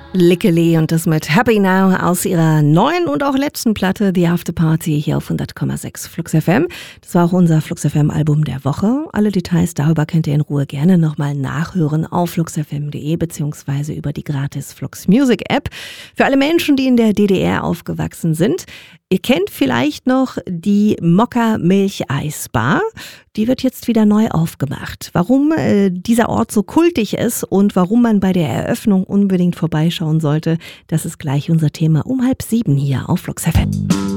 Lickeli und das mit Happy Now aus ihrer neuen und auch letzten Platte The After Party hier auf 100,6 Flux FM. Das war auch unser Flux FM Album der Woche. Alle Details darüber könnt ihr in Ruhe gerne nochmal nachhören auf fluxfm.de beziehungsweise über die gratis Flux Music App. Für alle Menschen, die in der DDR aufgewachsen sind, ihr kennt vielleicht noch die Mokka Milcheisbar. Die wird jetzt wieder neu aufgemacht. Warum dieser Ort so kultig ist und warum man bei der Eröffnung unbedingt vorbeischauen sollte, das ist gleich unser Thema um 6:30 hier auf Flux FM.